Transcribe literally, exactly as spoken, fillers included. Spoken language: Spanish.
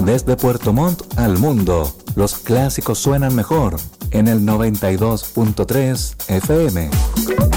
Desde Puerto Montt al mundo, los clásicos suenan mejor en el noventa y dos punto tres F M.